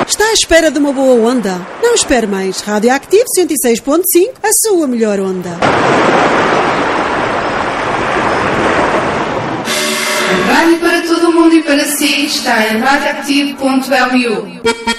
Está à espera de uma boa onda? Não espere mais. Radioactive 106.5, a sua melhor onda. A rádio para todo o mundo e para si está em radioactive.lu.